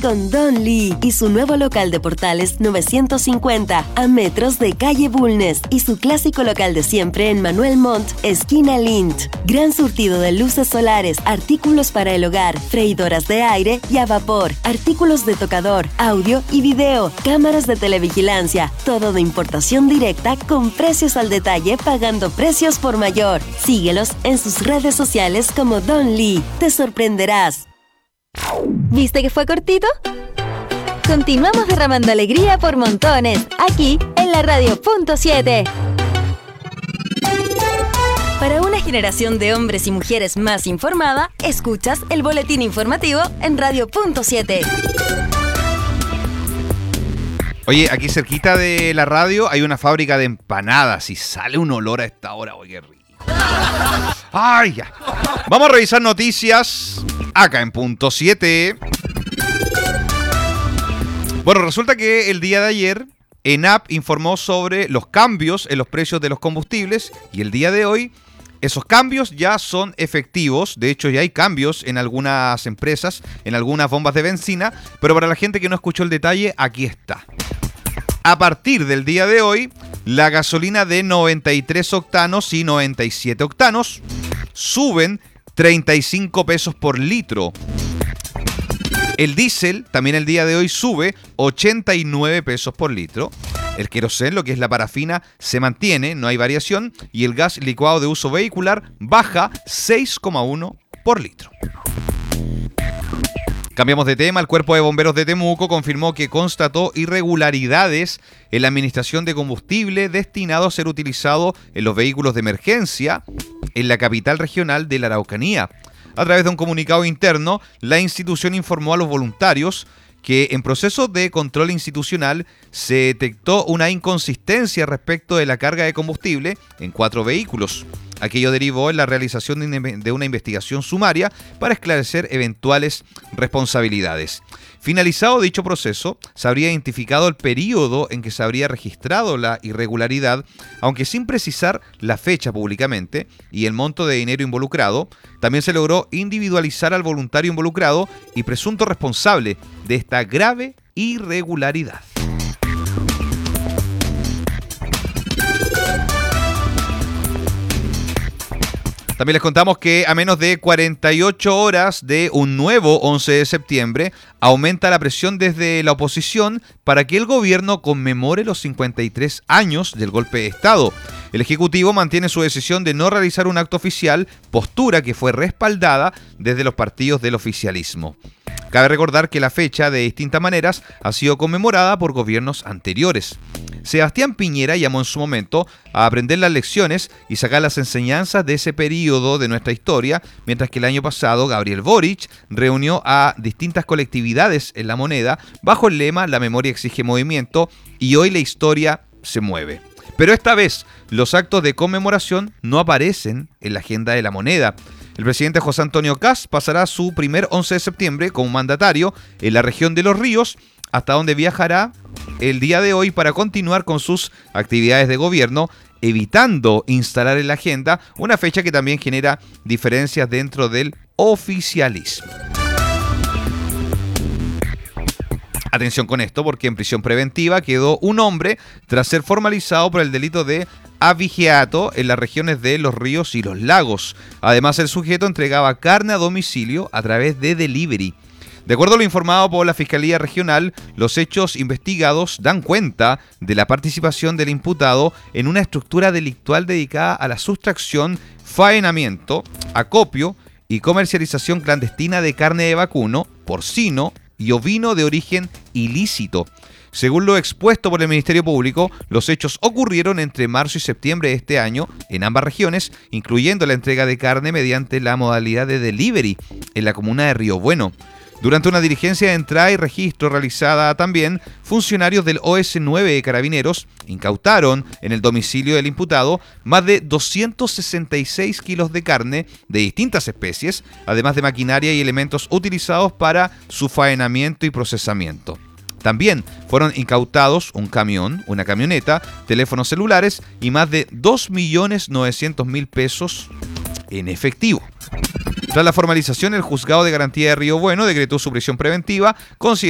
con Don Lee y su nuevo local de Portales 950 a metros de calle Bulnes y su clásico local de siempre en Manuel Montt, esquina Lint. Gran surtido de luces solares, artículos para el hogar, freidoras de aire y a vapor, artículos de tocador, audio y video, cámaras de televigilancia, todo de importación directa con precios al detalle, pagando precios por mayor. Síguelos en sus redes sociales como Don Lee. Te sorprenderás. ¿Viste que fue cortito? Continuamos derramando alegría por montones, aquí en la Radio Punto 7. Para una generación de hombres y mujeres más informada, escuchas el boletín informativo en Radio Punto 7. Oye, aquí cerquita de la radio hay una fábrica de empanadas y sale un olor a esta hora. Oye, qué rico. ¡Ay, ya! Vamos a revisar noticias acá en Punto 7. Bueno, resulta que el día de ayer ENAP informó sobre los cambios en los precios de los combustibles y el día de hoy esos cambios ya son efectivos. De hecho, ya hay cambios en algunas empresas, en algunas bombas de benzina, pero para la gente que no escuchó el detalle, aquí está. A partir del día de hoy, la gasolina de 93 octanos y 97 octanos suben 35 pesos por litro. El diésel también el día de hoy sube 89 pesos por litro. El queroseno, lo que es la parafina, se mantiene, no hay variación. Y el gas licuado de uso vehicular baja 6,1 por litro. Cambiamos de tema. El Cuerpo de Bomberos de Temuco confirmó que constató irregularidades en la administración de combustible destinado a ser utilizado en los vehículos de emergencia en la capital regional de la Araucanía. A través de un comunicado interno, la institución informó a los voluntarios que en proceso de control institucional se detectó una inconsistencia respecto de la carga de combustible en 4 vehículos. Aquello derivó en la realización de una investigación sumaria para esclarecer eventuales responsabilidades. Finalizado dicho proceso, se habría identificado el periodo en que se habría registrado la irregularidad, aunque sin precisar la fecha públicamente y el monto de dinero involucrado. También se logró individualizar al voluntario involucrado y presunto responsable de esta grave irregularidad. También les contamos que a menos de 48 horas de un nuevo 11 de septiembre, aumenta la presión desde la oposición para que el gobierno conmemore los 53 años del golpe de Estado. El Ejecutivo mantiene su decisión de no realizar un acto oficial, postura que fue respaldada desde los partidos del oficialismo. Cabe recordar que la fecha, de distintas maneras, ha sido conmemorada por gobiernos anteriores. Sebastián Piñera llamó en su momento a aprender las lecciones y sacar las enseñanzas de ese periodo de nuestra historia, mientras que el año pasado Gabriel Boric reunió a distintas colectividades en La Moneda bajo el lema "La memoria exige movimiento" y hoy la historia se mueve. Pero esta vez los actos de conmemoración no aparecen en la agenda de La Moneda. El presidente José Antonio Kast pasará su primer 11 de septiembre como mandatario en la región de Los Ríos, hasta donde viajará el día de hoy para continuar con sus actividades de gobierno, evitando instalar en la agenda una fecha que también genera diferencias dentro del oficialismo. Atención con esto, porque en prisión preventiva quedó un hombre tras ser formalizado por el delito de abigeato en las regiones de Los Ríos y Los Lagos. Además, el sujeto entregaba carne a domicilio a través de delivery. De acuerdo a lo informado por la Fiscalía Regional, los hechos investigados dan cuenta de la participación del imputado en una estructura delictual dedicada a la sustracción, faenamiento, acopio y comercialización clandestina de carne de vacuno, porcino y ovino de origen ilícito. Según lo expuesto por el Ministerio Público, los hechos ocurrieron entre marzo y septiembre de este año en ambas regiones, incluyendo la entrega de carne mediante la modalidad de delivery en la comuna de Río Bueno. Durante una diligencia de entrada y registro realizada también, funcionarios del OS9 de Carabineros incautaron en el domicilio del imputado más de 266 kilos de carne de distintas especies, además de maquinaria y elementos utilizados para su faenamiento y procesamiento. También fueron incautados un camión, una camioneta, teléfonos celulares y más de 2.900.000 pesos en efectivo. Tras la formalización, el Juzgado de Garantía de Río Bueno decretó su prisión preventiva,